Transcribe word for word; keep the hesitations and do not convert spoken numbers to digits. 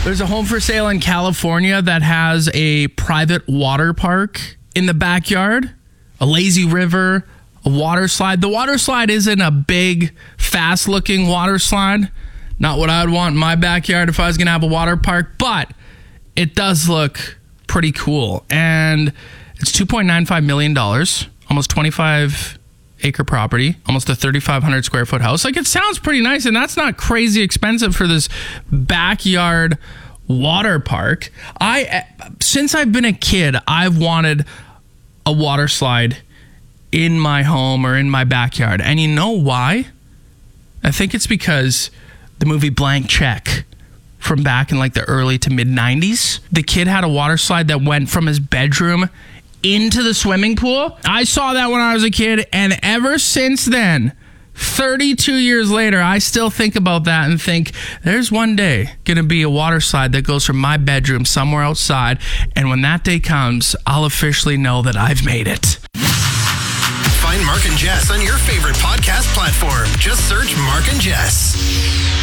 There's a home for sale in California that has a private water park in the backyard, a lazy river, a water slide. The water slide isn't a big, fast-looking water slide. Not what I would want in my backyard if I was going to have a water park, but it does look pretty cool. And it's two point nine five million dollars, almost twenty-five acre property, almost a thirty-five hundred square foot house. Like, it sounds pretty nice, and that's not crazy expensive for this backyard water park. I, since I've been a kid, I've wanted a water slide in my home or in my backyard. And you know why? I think it's because the movie Blank Check from back in like the early to mid nineties, the kid had a water slide that went from his bedroom into the swimming pool. I saw that when I was a kid, and ever since then, thirty-two years later, I still think about that and think there's one day going to be a water slide that goes from my bedroom somewhere outside, and when that day comes, I'll officially know that I've made it. Find Mark and Jess on your favorite podcast platform. Just search Mark and Jess.